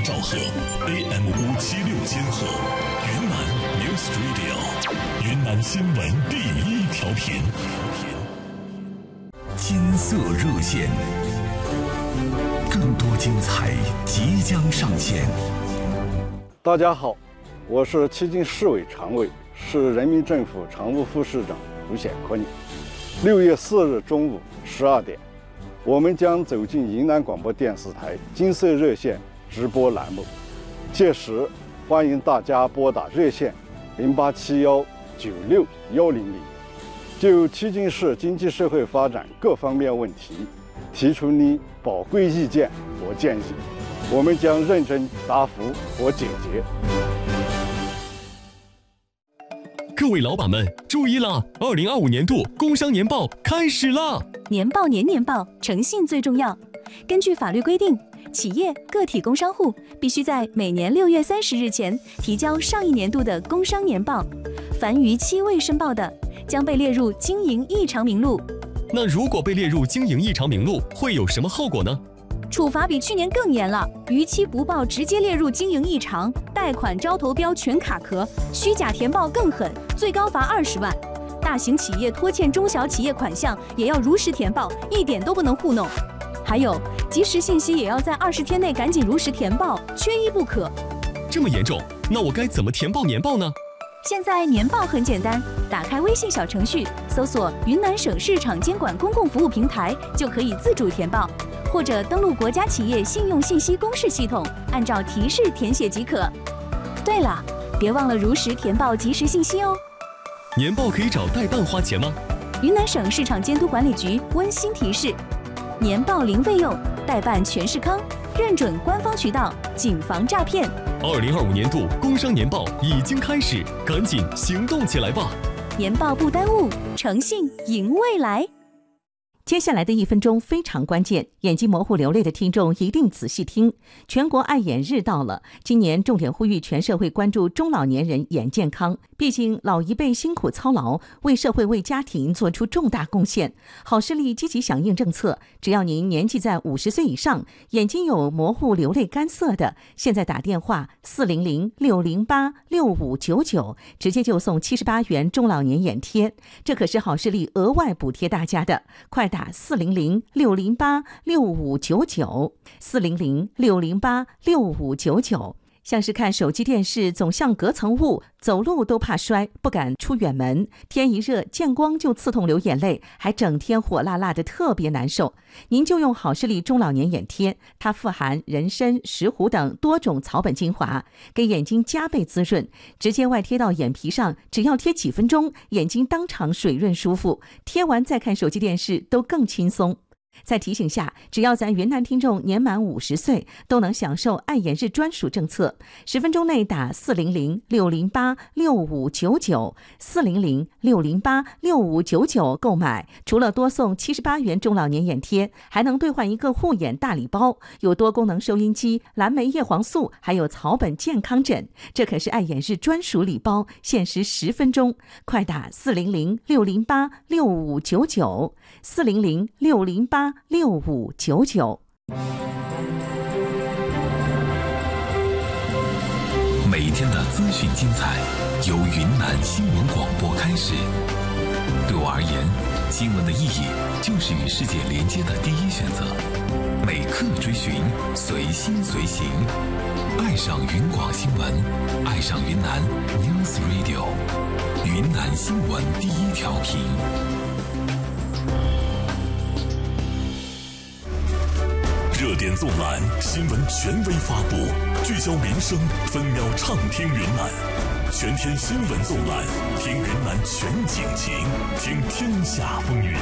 兆赫 ，AM576千赫，云南 News Radio， 云南新闻第一调频。金色热线，更多精彩即将上线。 大家好，我是迄今市委常委、市人民政府常务副市长胡显坤。6月4日中午12点，我们将走进云南广播电视台金色热线直播栏目，届时欢迎大家拨打热线0871961100，就迄今市经济社会发展各方面问题提出你宝贵意见和建议，我们将认真答复和解决。 各位老板们注意了，2025年度工商年报开始了。 年报年报，诚信最重要。根据法律规定，企业个体工商户必须在每年6月30日前提交上一年度的工商年报，凡逾期未申报的，将被列入经营异常名录。 那如果被列入经营异常名录，会有什么后果呢？ 处罚比去年更严了，逾期不报直接列入经营异常，贷款招投标全卡壳，虚假填报更狠，最高罚20万。大型企业拖欠中小企业款项也要如实填报，一点都不能糊弄。还有，及时信息也要在20天内赶紧如实填报，缺一不可。 这么严重，那我该怎么填报年报呢？ 现在年报很简单，打开微信小程序，搜索云南省市场监管公共服务平台，就可以自主填报，或者登录国家企业信用信息公示系统，按照提示填写即可。对了，别忘了如实填报及时信息哦。 年报可以找代办花钱吗？ 云南省市场监督管理局温馨提示：年报零费用，代办全是康，认准官方渠道，谨防诈骗。 2025年度工商年报已经开始，赶紧行动起来吧！ 年报不耽误，诚信赢未来。 接下来的1分钟非常关键，眼睛模糊流泪的听众一定仔细听。全国爱眼日到了，今年重点呼吁全社会关注中老年人眼健康。毕竟老一辈辛苦操劳，为社会为家庭做出重大贡献。好视力积极响应政策，只要您年纪在50岁以上，眼睛有模糊流泪干涩的，现在打电话400-608-6599，直接就送78元中老年眼贴，这可是好视力额外补贴大家的，快打400-608-6599，400-608-6599。像是看手机电视总像隔层雾，走路都怕摔，不敢出远门，天一热见光就刺痛流眼泪，还整天火辣辣的特别难受。您就用好视力中老年眼贴，它富含人参、石斛等多种草本精华，给眼睛加倍滋润，直接外贴到眼皮上，只要贴几分钟，眼睛当场水润舒服，贴完再看手机电视都更轻松。在提醒下，只要咱云南听众年满50岁，都能享受爱眼日专属政策。10分钟内打400-608-6599，400-608-6599购买，除了多送78元中老年眼贴，还能兑换一个护眼大礼包，有多功能收音机、蓝莓叶黄素，还有草本健康枕，这可是爱眼日专属礼包，限时10分钟，快打400-608-6599，400-608-6599。 每天的资讯精彩由云南新闻广播开始。对我而言，新闻的意义就是与世界连接的第一选择。每刻追寻，随心随行，爱上云广新闻，爱上云南 News Radio， 云南新闻第一调频。热点纵览，新闻权威发布，聚焦民生，分秒畅听云南。全天新闻纵览，听云南全景情，听天下风云。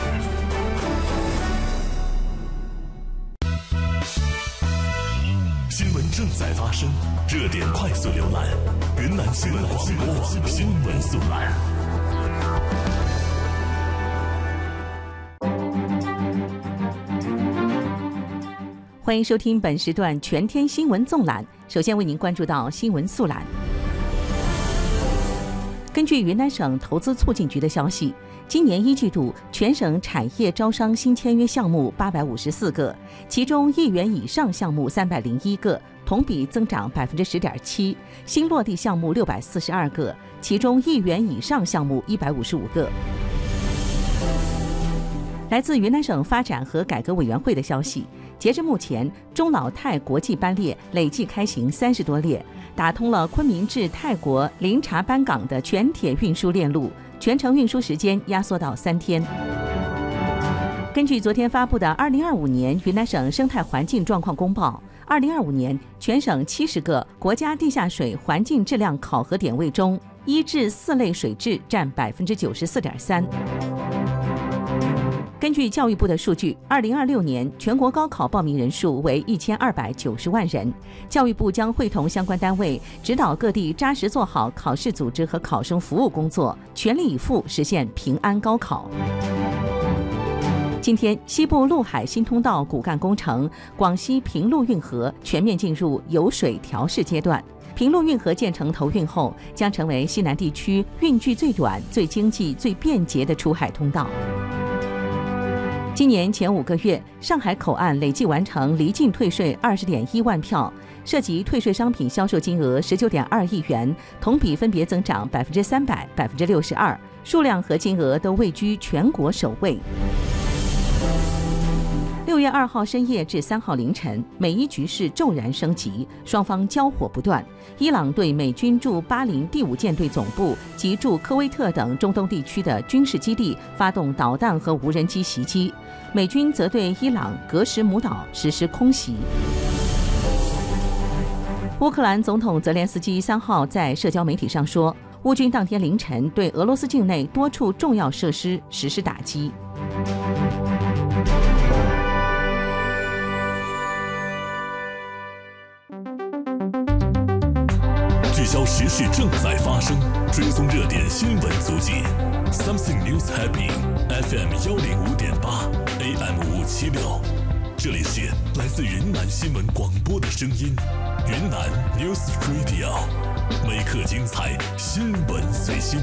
新闻正在发生，热点快速浏览，云南新闻广播新闻速览。 欢迎收听本时段全天新闻纵览。首先为您关注到新闻速览。根据云南省投资促进局的消息，今年1季度全省产业招商新签约项目854个，其中1元以上项目301个， 同比增长10.7%，新落地项目642个，其中1亿元以上项目155个。来自云南省发展和改革委员会的消息，截至目前，中老泰国际班列累计开行30多列，打通了昆明至泰国林察班港的全铁运输链路，全程运输时间压缩到3天。根据昨天发布的2025年云南省生态环境状况公报，2025年全省70个国家地下水环境质量考核点位中，1至4类水质占94.3%。根据教育部的数据，2026年全国高考报名人数为1290万人。教育部将会同相关单位，指导各地扎实做好考试组织和考生服务工作，全力以赴实现平安高考。今天，西部陆海新通道骨干工程广西平陆运河全面进入油水调试阶段。平陆运河建成投运后，将成为西南地区运距最短、最经济、最便捷的出海通道。今年前5个月，上海口岸累计完成离境退税20.1万票，涉及退税商品销售金额19.2亿元，同比分别增长300%、62%，数量和金额都位居全国首位。6月2号深夜至3号凌晨，美伊局势骤然升级，双方交火不断。伊朗对美军驻巴林第5舰队总部及驻科威特等中东地区的军事基地发动导弹和无人机袭击，美军则对伊朗格什姆岛实施空袭。乌克兰总统泽连斯基3号在社交媒体上说，乌军当天凌晨对俄罗斯境内多处重要设施实施打击。 聚焦时事正在发生，追踪热点新闻足迹。Something News Happening FM 105.8 AM 576，这里是来自云南新闻广播的声音，云南 News Radio， 每刻精彩，新闻随心。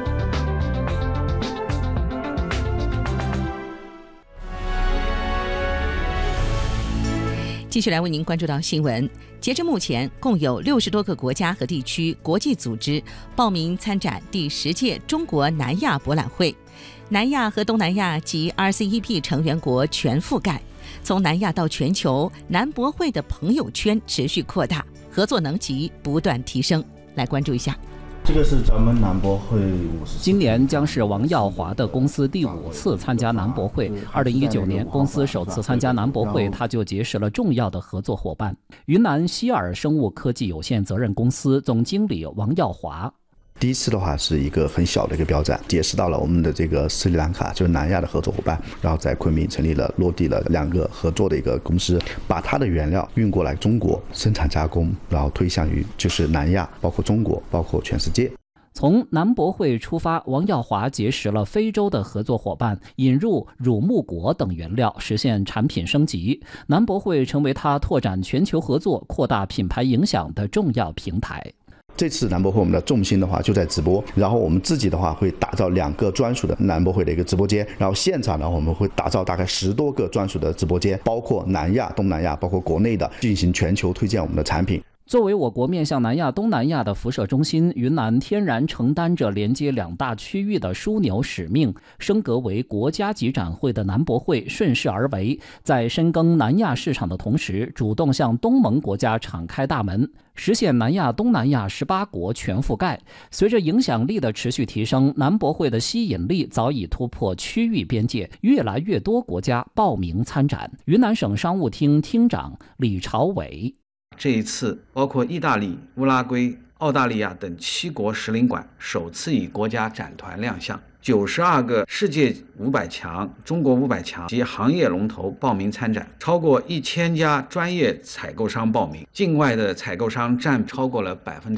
继续来为您关注到新闻。截至目前，共有60多个国家和地区、国际组织报名参展第10届中国南亚博览会。南亚和东南亚及 RCEP 成员国全覆盖。从南亚到全球，南博会的朋友圈持续扩大，合作能级不断提升。来关注一下。 这个是咱们南博会今年将是王耀华的公司第5次参加南博会。2019年，公司首次参加南博会，他就结识了重要的合作伙伴——云南希尔生物科技有限责任公司总经理王耀华。 第一次的话是一个很小的一个标展，结识到了我们的这个斯里兰卡，就是南亚的合作伙伴，然后在昆明成立了落地了2个合作的一个公司，把它的原料运过来中国生产加工，然后推向于就是南亚，包括中国，包括全世界。 从南博会出发，王耀华结识了非洲的合作伙伴，引入乳木果等原料，实现产品升级。南博会成为他拓展全球合作、扩大品牌影响的重要平台。 这次南博会我们的重心的话就在直播，然后我们自己的话会打造2个专属的南博会的一个直播间，然后现场呢我们会打造大概10多个专属的直播间，包括南亚、东南亚，包括国内的，进行全球推荐我们的产品。 作为我国面向南亚、东南亚的辐射中心，云南天然承担着连接2大区域的枢纽使命。升格为国家级展会的南博会顺势而为，在深耕南亚市场的同时，主动向东盟国家敞开大门，实现南亚、东南亚18国全覆盖。随着影响力的持续提升，南博会的吸引力早已突破区域边界，越来越多国家报名参展。云南省商务厅厅长李朝伟。 这一次，包括意大利、乌拉圭、澳大利亚等7国使领馆首次以国家展团亮相，92个世界500强、中国500强及行业龙头报名参展，超过1000家专业采购商报名，境外的采购商占超过了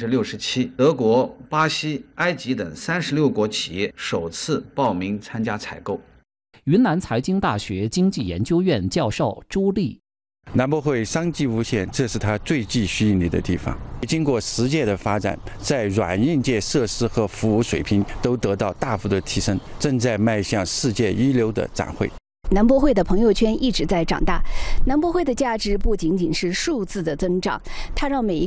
67%。德国、巴西、埃及等36国企业首次报名参加采购。 云南财经大学经济研究院教授朱立。 南博会商机无限，这是它最具吸引力的地方。经过10届的发展，在软硬件设施和服务水平都得到大幅的提升，正在迈向世界一流的展会。 南博会的朋友圈一直在长大。南博会的价值不仅仅是数字的增长，它让每一